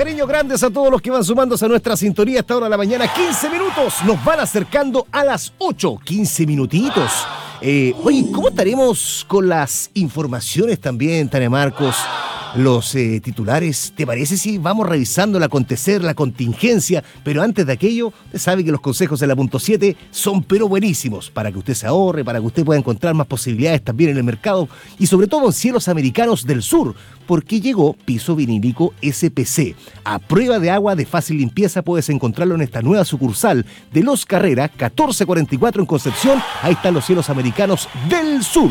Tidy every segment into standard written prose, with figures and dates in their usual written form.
cariños grandes a todos los que van sumándose a nuestra sintonía a esta hora de la mañana. 15 minutos, nos van acercando a las 8, 15 minutitos. Oye, ¿cómo estaremos con las informaciones también, Tania Marcos? Los titulares, ¿te parece si vamos revisando el acontecer, la contingencia? Pero antes de aquello, usted sabe que los consejos de la punto 7 son pero buenísimos para que usted se ahorre, para que usted pueda encontrar más posibilidades también en el mercado y sobre todo en cielos americanos del sur, porque llegó piso vinílico SPC. A prueba de agua de fácil limpieza puedes encontrarlo en esta nueva sucursal de Los Carreras, 1444 en Concepción. Ahí están los cielos americanos del sur.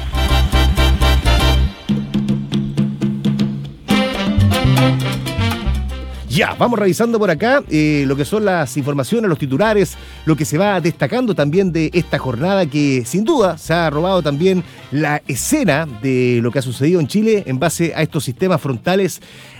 Ya, vamos revisando por acá lo que son las informaciones, los titulares, lo que se va destacando también de esta jornada que sin duda se ha robado también la escena de lo que ha sucedido en Chile en base a estos sistemas frontales.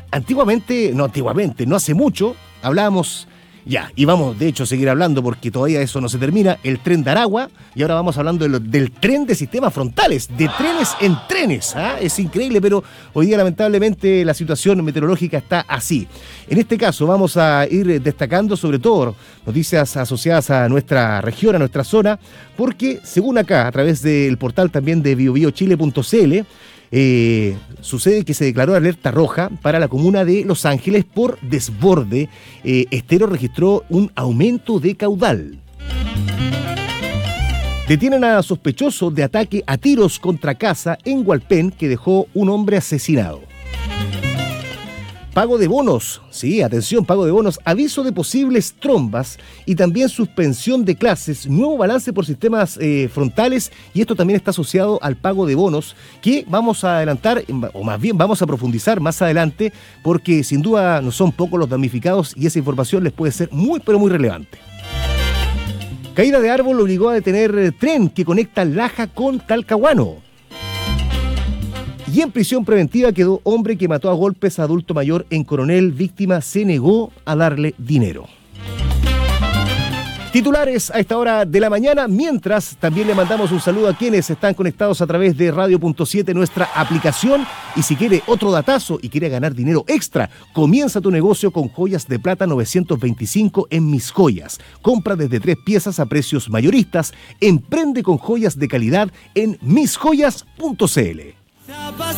No hace mucho, hablábamos, ya, y vamos de hecho a seguir hablando porque todavía eso no se termina, el tren de Aragua, y ahora vamos hablando del tren de sistemas frontales, de trenes en trenes, ¿ah? Es increíble, pero hoy día lamentablemente la situación meteorológica está así. En este caso vamos a ir destacando sobre todo noticias asociadas a nuestra región, a nuestra zona, porque según acá, a través del portal también de biobiochile.cl, sucede que se declaró alerta roja para la comuna de Los Ángeles por desborde. Estero registró un aumento de caudal. Detienen a sospechoso de ataque a tiros contra casa en Hualpén que dejó un hombre asesinado. Pago de bonos, sí, atención, pago de bonos, aviso de posibles trombas y también suspensión de clases, nuevo balance por sistemas frontales, y esto también está asociado al pago de bonos que vamos a adelantar, o más bien vamos a profundizar más adelante, porque sin duda no son pocos los damnificados y esa información les puede ser muy pero muy relevante. Caída de árbol obligó a detener tren que conecta Laja con Talcahuano. Y en prisión preventiva quedó hombre que mató a golpes a adulto mayor en Coronel. Víctima se negó a darle dinero. Titulares a esta hora de la mañana, mientras también le mandamos un saludo a quienes están conectados a través de Radio.7, nuestra aplicación. Y si quiere otro datazo y quiere ganar dinero extra, comienza tu negocio con joyas de plata 925 en Mis Joyas. Compra desde 3 piezas a precios mayoristas. Emprende con joyas de calidad en misjoyas.cl.